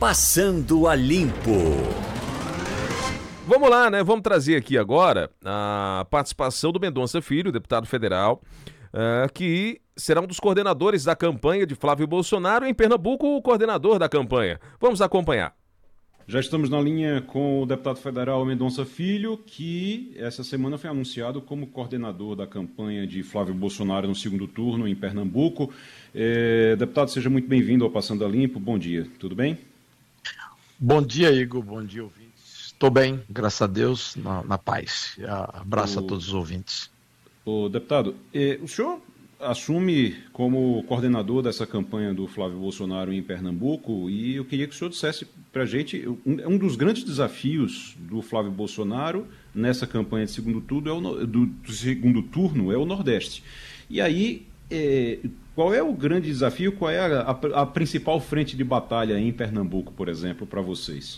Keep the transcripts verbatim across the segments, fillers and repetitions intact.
Passando a Limpo. Vamos lá, né? Vamos trazer aqui agora a participação do Mendonça Filho, deputado federal, uh, que será um dos coordenadores da campanha de Flávio Bolsonaro em Pernambuco, o coordenador da campanha. Vamos acompanhar. Já estamos na linha com o deputado federal Mendonça Filho, que essa semana foi anunciado como coordenador da campanha de Flávio Bolsonaro no segundo turno em Pernambuco. É, deputado, seja muito bem-vindo ao Passando a Limpo. Bom dia, tudo bem? Bom dia, Igor. Bom dia, ouvintes. Estou bem, graças a Deus, na, na paz. Abraço o, a todos os ouvintes. O deputado, eh, o senhor assume como coordenador dessa campanha do Flávio Bolsonaro em Pernambuco e eu queria que o senhor dissesse para a gente, um, um dos grandes desafios do Flávio Bolsonaro nessa campanha de segundo turno é o, do, do segundo turno é o Nordeste. E aí, eh, qual é o grande desafio, qual é a, a, a principal frente de batalha em Pernambuco, por exemplo, para vocês?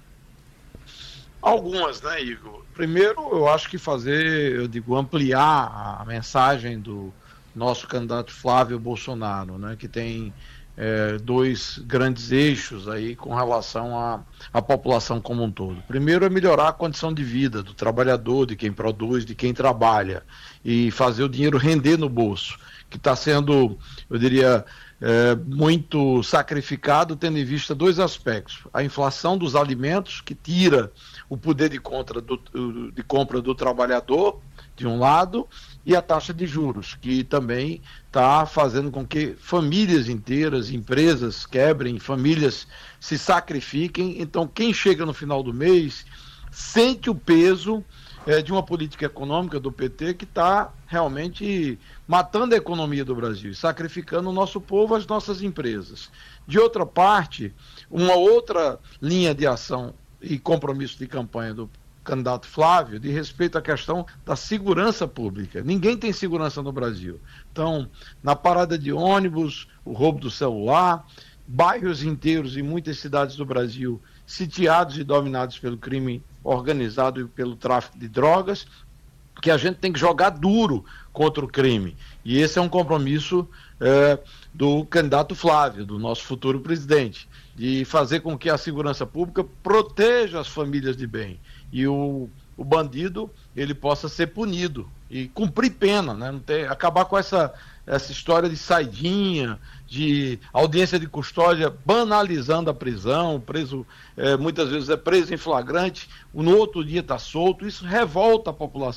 Algumas, né, Igor? Primeiro, eu acho que fazer, eu digo, ampliar a mensagem do nosso candidato Flávio Bolsonaro, né, que tem é, dois grandes eixos aí com relação à, à população como um todo. Primeiro é melhorar a condição de vida do trabalhador, de quem produz, de quem trabalha, e fazer o dinheiro render no bolso, que está sendo, eu diria, é, muito sacrificado, tendo em vista dois aspectos. A inflação dos alimentos, que tira o poder de compra do, de compra do trabalhador, de um lado, e a taxa de juros, que também está fazendo com que famílias inteiras, empresas quebrem, famílias se sacrifiquem. Então, quem chega no final do mês sente o peso é, de uma política econômica do P T que está realmente matando a economia do Brasil, sacrificando o nosso povo, as nossas empresas. De outra parte, uma outra linha de ação e compromisso de campanha do candidato Flávio, de respeito à questão da segurança pública. Ninguém tem segurança no Brasil. Então, na parada de ônibus, o roubo do celular, bairros inteiros em muitas cidades do Brasil sitiados e dominados pelo crime organizado e pelo tráfico de drogas, que a gente tem que jogar duro contra o crime. E esse é um compromisso é, do candidato Flávio, do nosso futuro presidente, de fazer com que a segurança pública proteja as famílias de bem e o, o bandido ele possa ser punido e cumprir pena, né? Não ter, acabar com essa, essa história de saidinha, de audiência de custódia, banalizando a prisão. O preso é, muitas vezes é preso em flagrante, no outro dia está solto. Isso revolta a população.